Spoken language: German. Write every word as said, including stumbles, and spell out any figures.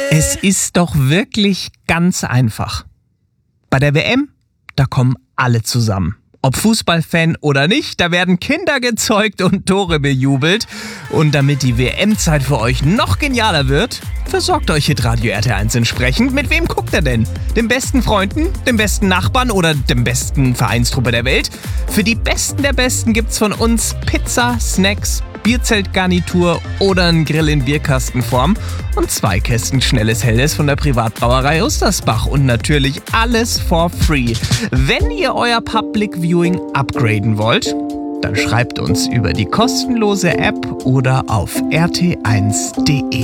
Es ist doch wirklich ganz einfach. Bei der W M, da kommen alle zusammen. Ob Fußballfan oder nicht, da werden Kinder gezeugt und Tore bejubelt. Und damit die W M-Zeit für euch noch genialer wird, versorgt euch hitradio R T eins entsprechend. Mit wem guckt ihr denn? Den besten Freunden, dem besten Nachbarn oder dem besten Vereinstruppe der Welt? Für die Besten der Besten gibt's von uns Pizza, Snacks, Bierzeltgarnitur oder einen Grill in Bierkastenform und zwei Kästen schnelles Helles von der Privatbrauerei Ostersbach und natürlich alles for free. Wenn ihr euer Public Viewing upgraden wollt, dann schreibt uns über die kostenlose App oder auf r t eins punkt d e.